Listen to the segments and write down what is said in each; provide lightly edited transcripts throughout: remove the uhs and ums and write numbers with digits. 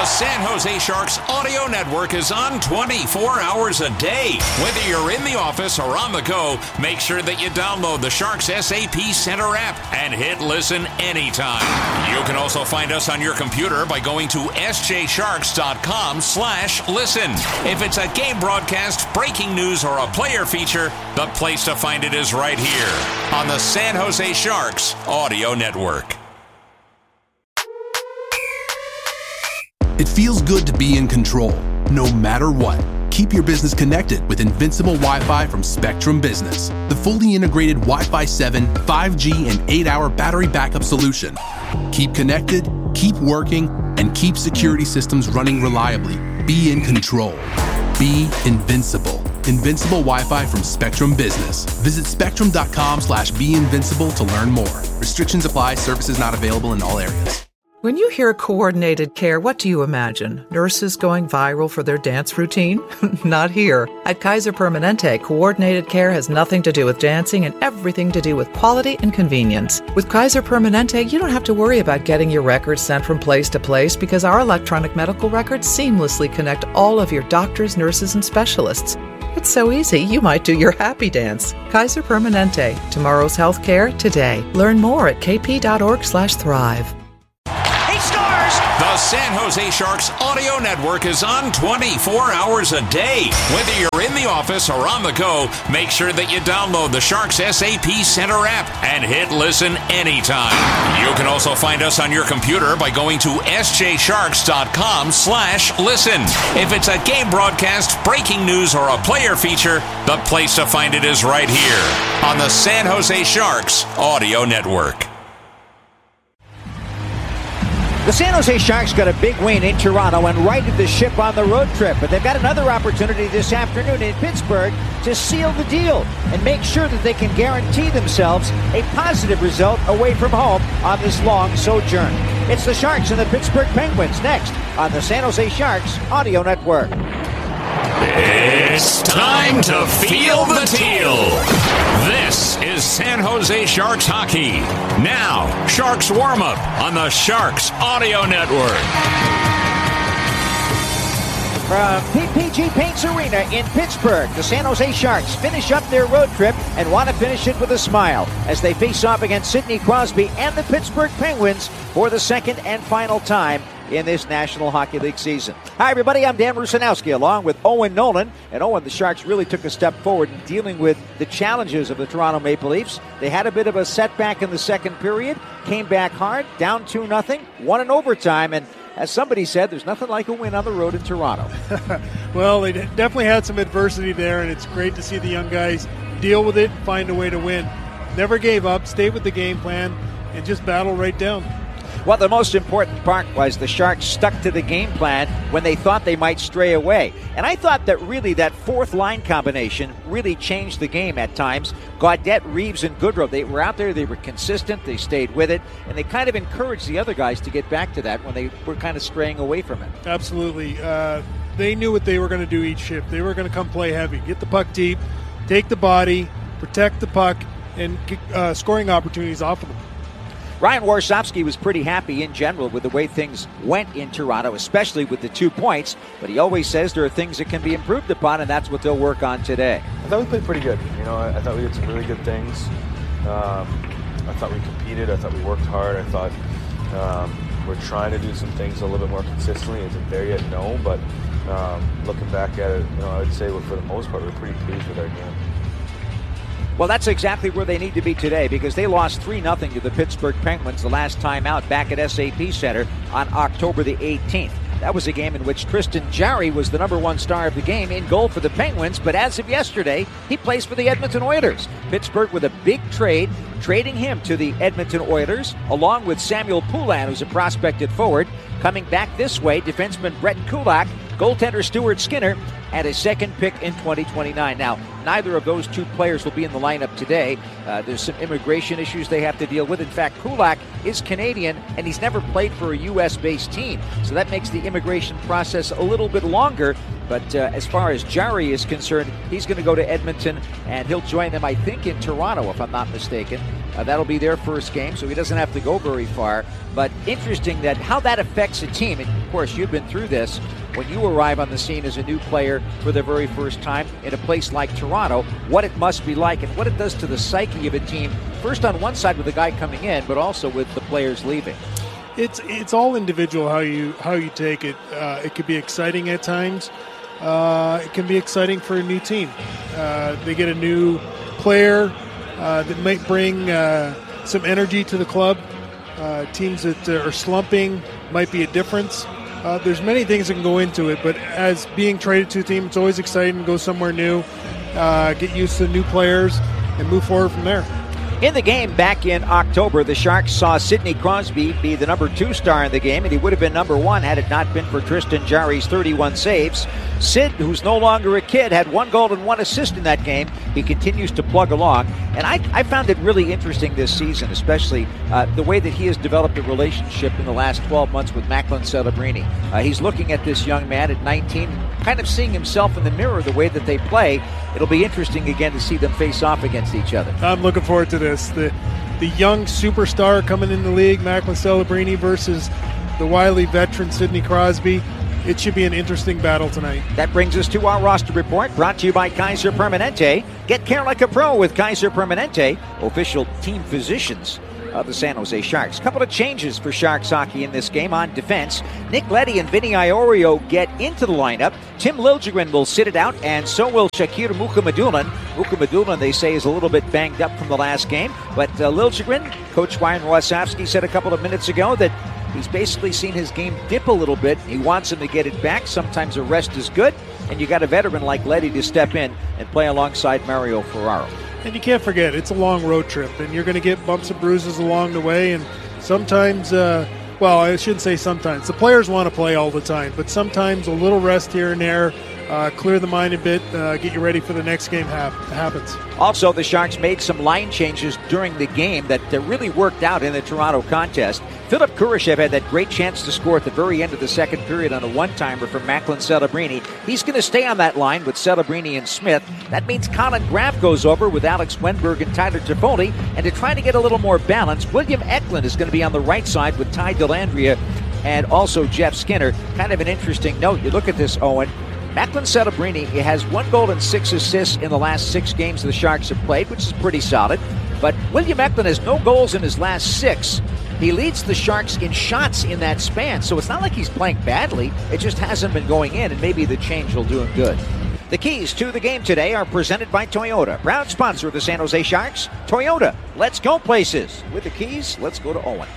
San Jose Sharks audio network is on 24 hours a day. Whether you're in the office or on the go, make sure that you download the Sharks SAP Center app and hit listen anytime. You can also find us on your computer by going to sjsharks.com/listen. If it's a game broadcast, breaking news, or a player feature, the place to find it is right here on the San Jose Sharks audio network. It feels good to be in control, no matter what. Keep your business connected with Invincible Wi-Fi from Spectrum Business, the fully integrated Wi-Fi 7, 5G, and 8-hour battery backup solution. Keep connected, keep working, and keep security systems running reliably. Be in control. Be invincible. Invincible Wi-Fi from Spectrum Business. Visit spectrum.com/beinvincible to learn more. Restrictions apply. Services not available in all areas. When you hear coordinated care, what do you imagine? Nurses going viral for their dance routine? Not here. At Kaiser Permanente, coordinated care has nothing to do with dancing and everything to do with quality and convenience. With Kaiser Permanente, you don't have to worry about getting your records sent from place to place because our electronic medical records seamlessly connect all of your doctors, nurses, and specialists. It's so easy, you might do your happy dance. Kaiser Permanente. Tomorrow's healthcare today. Learn more at kp.org/thrive. The San Jose Sharks audio network is on 24 hours a day. Whether you're in the office or on the go, make sure that you download the Sharks SAP Center app and hit listen anytime. You can also find us on your computer by going to sjsharks.com/listen. If it's a game broadcast, breaking news, or a player feature, the place to find it is right here on the San Jose Sharks audio network. The San Jose Sharks got a big win in Toronto and righted the ship on the road trip. But they've got another opportunity this afternoon in Pittsburgh to seal the deal and make sure that they can guarantee themselves a positive result away from home on this long sojourn. It's the Sharks and the Pittsburgh Penguins next on the San Jose Sharks Audio Network. It's time to feel the teal. This is San Jose Sharks hockey. Now, Sharks warm-up on the Sharks Audio Network. From PPG Paints Arena in Pittsburgh, the San Jose Sharks finish up their road trip and want to finish it with a smile as they face off against Sidney Crosby and the Pittsburgh Penguins for the second and final time in this National Hockey League season. Hi, everybody. I'm Dan Rusanowski along with Owen Nolan. And Owen, the Sharks really took a step forward in dealing with the challenges of the Toronto Maple Leafs. They had a bit of a setback in the second period, came back hard, down 2-0, won in overtime, and as somebody said, there's nothing like a win on the road in Toronto. Well, they definitely had some adversity there, and it's great to see the young guys deal with it and find a way to win. Never gave up, stayed with the game plan, and just battle right down. Well, the most important part was the Sharks stuck to the game plan when they thought they might stray away. And I thought that really that fourth line combination really changed the game at times. Gaudette, Reeves, and Goodrow, they were out there, they were consistent, they stayed with it, and they kind of encouraged the other guys to get back to that when they were kind of straying away from it. Absolutely. They knew what they were going to do each shift. They were going to come play heavy, get the puck deep, take the body, protect the puck, and get scoring opportunities off of them. Ryan Warsofsky was pretty happy in general with the way things went in Toronto, especially with the 2 points. But he always says there are things that can be improved upon, and that's what they'll work on today. I thought we played pretty good. I thought we did some really good things. I thought we competed. I thought we worked hard. I thought we're trying to do some things a little bit more consistently. Is it there yet? No. But looking back at it, I would say for the most part, we're pretty pleased with our game. Well, that's exactly where they need to be today because they lost 3-0 to the Pittsburgh Penguins the last time out back at SAP Center on October the 18th. That was a game in which Tristan Jarry was the number one star of the game in goal for the Penguins, but as of yesterday, he plays for the Edmonton Oilers. Pittsburgh with a big trade, trading him to the Edmonton Oilers, along with Samuel Poulin, who's a prospected forward. Coming back this way, defenseman Brett Kulak, goaltender Stuart Skinner, and a second pick in 2029. Now, neither of those two players will be in the lineup today. There's some immigration issues they have to deal with. In fact, Kulak is Canadian, and he's never played for a U.S.-based team. So that makes the immigration process a little bit longer. But as far as Jarry is concerned, he's going to go to Edmonton, and he'll join them, I think, in Toronto, if I'm not mistaken. That'll be their first game, so he doesn't have to go very far. But interesting that how that affects a team. And of course, you've been through this when you arrive on the scene as a new player for the very first time in a place like Toronto, what it must be like and what it does to the psyche of a team, first on one side with the guy coming in, but also with the players leaving. It's all individual how you take it. It could be exciting at times. It can be exciting for a new team. They get a new player that might bring some energy to the club. Teams that are slumping might be a difference. There's many things that can go into it, but as being traded to a team, it's always exciting to go somewhere new, get used to new players, and move forward from there. In the game back in October, the Sharks saw Sidney Crosby be the number 2 star in the game, and he would have been number 1 had it not been for Tristan Jarry's 31 saves. Sid, who's no longer a kid, had 1 goal and 1 assist in that game. He continues to plug along, and I found it really interesting this season, especially the way that he has developed a relationship in the last 12 months with Macklin Celebrini. He's looking at this young man at 19, kind of seeing himself in the mirror the way that they play. It'll be interesting again to see them face off against each other. I'm looking forward to this. The young superstar coming in the league, Macklin Celebrini, versus the wily veteran Sidney Crosby. It should be an interesting battle tonight. That brings us to our roster report, brought to you by Kaiser Permanente. Get care like a pro with Kaiser Permanente, official team physicians of the San Jose Sharks. Couple of changes for Sharks hockey in this game on defense. Nick Leddy and Vinny Iorio get into the lineup. Tim Liljegren will sit it out, and so will Shakir Mukhamadullin. Mukhamadullin, they say, is a little bit banged up from the last game, but Liljegren, Coach Ryan Wasowski said a couple of minutes ago that he's basically seen his game dip a little bit. He wants him to get it back. Sometimes a rest is good, and you got a veteran like Leddy to step in and play alongside Mario Ferraro. And you can't forget, it's a long road trip, and you're going to get bumps and bruises along the way, and sometimes, well, I shouldn't say sometimes. The players want to play all the time, but sometimes a little rest here and there, clear the mind a bit, get you ready for the next game happens. Also, the Sharks made some line changes during the game that really worked out in the Toronto contest. Philip Kurashev had that great chance to score at the very end of the second period on a one-timer from Macklin Celebrini. He's going to stay on that line with Celebrini and Smith. That means Colin Graf goes over with Alex Wenberg and Tyler Toffoli. And to try to get a little more balance, William Eklund is going to be on the right side with Ty Dellandrea and also Jeff Skinner. Kind of an interesting note. You look at this, Owen. Macklin Celebrini has 1 goal and 6 assists in the last 6 games the Sharks have played, which is pretty solid. But William Eklund has no goals in his last 6. He leads the Sharks in shots in that span, so it's not like he's playing badly. It just hasn't been going in, and maybe the change will do him good. The keys to the game today are presented by Toyota, proud sponsor of the San Jose Sharks. Toyota, let's go places. With the keys, let's go to Owen.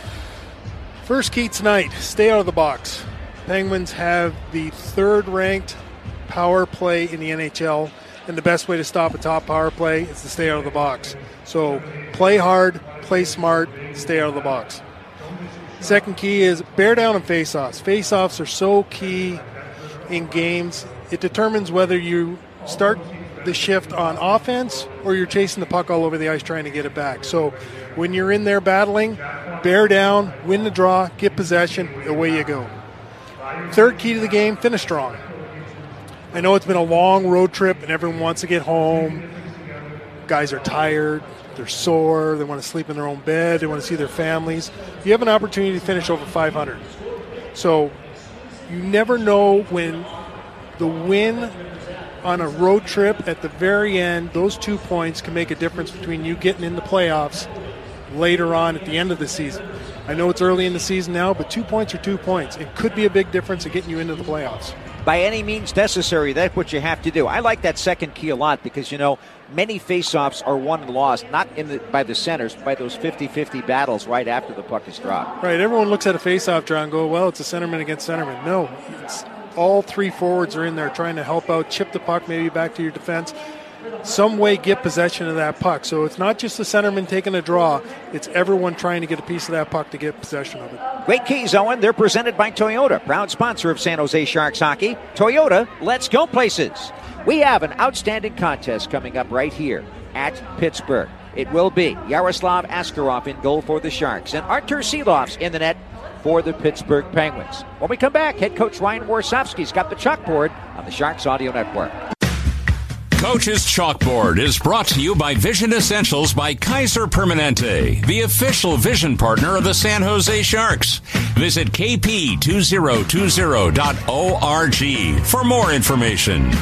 First key tonight, stay out of the box. Penguins have the 3rd-ranked power play in the NHL, and the best way to stop a top power play is to stay out of the box. So play hard, play smart, stay out of the box. Second key is bear down on faceoffs. Faceoffs are so key in games. It determines whether you start the shift on offense or you're chasing the puck all over the ice trying to get it back. So when you're in there battling, bear down, win the draw, get possession, away you go. Third key to the game, finish strong. I know it's been a long road trip and everyone wants to get home. Guys are tired, they're sore, they want to sleep in their own bed, they want to see their families. You have an opportunity to finish over 500. So you never know when the win on a road trip at the very end, those 2 points can make a difference between you getting in the playoffs later on at the end of the season. I know it's early in the season now, but 2 points are 2 points. It could be a big difference in getting you into the playoffs. By any means necessary, that's what you have to do. I like that second key a lot because, you know, many faceoffs are won and lost, not by the centers, by those 50-50 battles right after the puck is dropped. Right, everyone looks at a faceoff draw and go, well, it's a centerman against centerman. No, it's all 3 forwards are in there trying to help out, chip the puck maybe back to your defense. Some way get possession of that puck. So it's not just the centerman taking a draw, it's everyone trying to get a piece of that puck to get possession of it. Great keys, Owen. They're presented by Toyota, proud sponsor of San Jose Sharks hockey. Toyota, let's go places. We have an outstanding contest coming up right here at Pittsburgh. It will be Yaroslav Askarov in goal for the Sharks and Artur Silovs in the net for the Pittsburgh Penguins. When we come back, head coach Ryan Warsofsky's got the chalkboard on the Sharks Audio Network. Coach's Chalkboard is brought to you by Vision Essentials by Kaiser Permanente, the official vision partner of the San Jose Sharks. Visit kp2020.org for more information.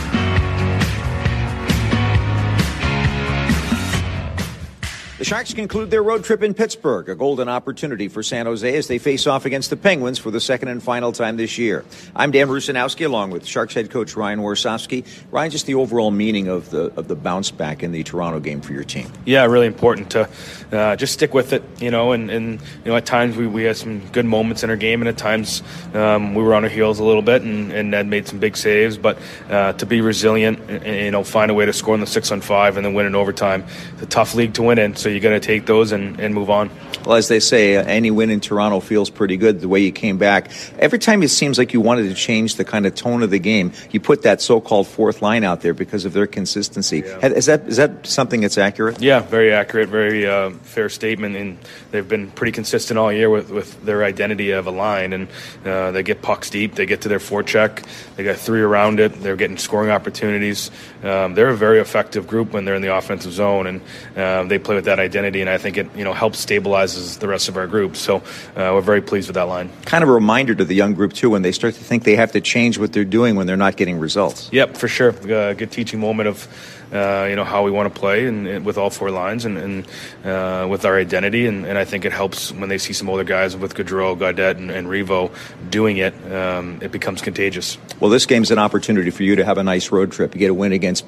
The Sharks conclude their road trip in Pittsburgh, a golden opportunity for San Jose as they face off against the Penguins for the second and final time this year. I'm Dan Rusanowski, along with Sharks head coach Ryan Warsofsky. Ryan, just the overall meaning of the bounce back in the Toronto game for your team. Yeah, really important to just stick with it, and at times we had some good moments in our game, and at times we were on our heels a little bit, and Ned made some big saves, but to be resilient and find a way to score in the 6-on-5 and then win in overtime. It's a tough league to win in, so you got to take those and move on. Well, as they say, any win in Toronto feels pretty good the way you came back. Every time it seems like you wanted to change the kind of tone of the game, you put that so-called fourth line out there because of their consistency. Yeah. Is that something that's accurate? Yeah, very accurate, very fair statement. And they've been pretty consistent all year with their identity of a line. And they get pucks deep. They get to their forecheck. They got three around it. They're getting scoring opportunities. They're a very effective group when they're in the offensive zone, and they play with that identity, and I think it helps stabilizes the rest of our group. So we're very pleased with that line. Kind of a reminder to the young group too when they start to think they have to change what they're doing when they're not getting results. Yep, for sure. A good teaching moment of how we want to play and with all four lines and with our identity, and I think it helps when they see some older guys with Gaudreau, Gaudette, and Revo doing it. It becomes contagious. Well, this game's an opportunity for you to have a nice road trip. You get a win against